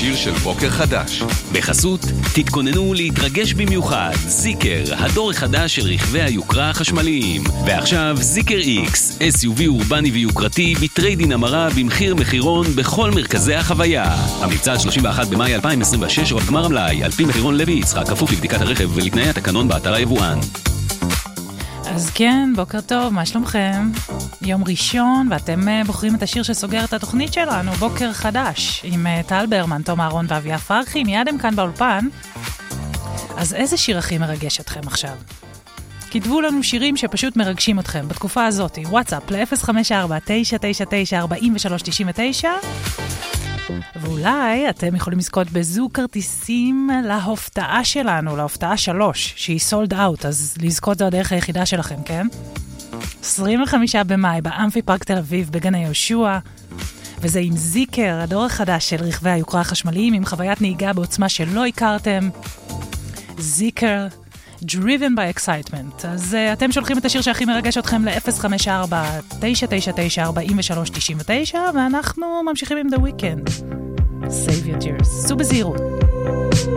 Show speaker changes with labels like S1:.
S1: השיר של בוקר חדש. בחסות, תתכוננו להתרגש במיוחד. זיקר, הדור החדש של רכבי היוקרה החשמליים. ועכשיו זיקר X, SUV אורבני ויוקרתי בטריידין המרה במחיר מחירון בכל מרכזי החוויה. המבצע עד 31 במאי 2026 עוד גמר המלאי, על פי מחירון לוי יצחק, כפוף לבדיקת הרכב ולתנאי התקנון באתר היבואן.
S2: אז כן, בוקר טוב, מה שלומכם? יום ראשון, ואתם בוחרים את השיר שסוגר את התוכנית שלנו, בוקר חדש, עם טל ברמן, תום אהרון ואביה פרחי, מיד הם כאן באולפן. אז איזה שיר הכי מרגש אתכם עכשיו? כתבו לנו שירים שפשוט מרגשים אתכם בתקופה הזאת. וואטסאפ ל-054-999-4399, ואולי אתם יכולים לזכות בזוג כרטיסים להופתעה שלנו, להופתעה 3, שהיא סולד אאוט, אז לזכות זו הדרך היחידה שלכם, כן? 25 במאי באמפי פארק תל אביב בגן היהושע, וזה עם זיקר, הדור החדש של רכבי היוקרה החשמליים, עם חוויית נהיגה בעוצמה שלא הכרתם. זיקר, driven by excitement. אז אתם שולחים את השיר שהכי מרגש אתכם ל-054-999-4399, ואנחנו ממשיכים עם The Weeknd. Save your tears. סעו בזהירות.